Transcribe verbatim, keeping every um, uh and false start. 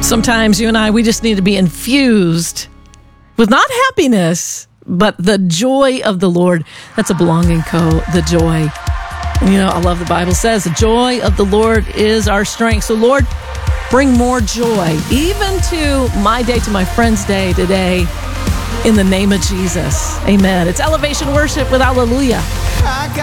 Sometimes you and I, we just need to be infused with not happiness, but the joy of the Lord. That's a belonging code, the joy. You know, I love the Bible says the joy of the Lord is our strength. So Lord, bring more joy, even to my day, to my friend's day today, in the name of Jesus. Amen. It's Elevation Worship with Hallelujah.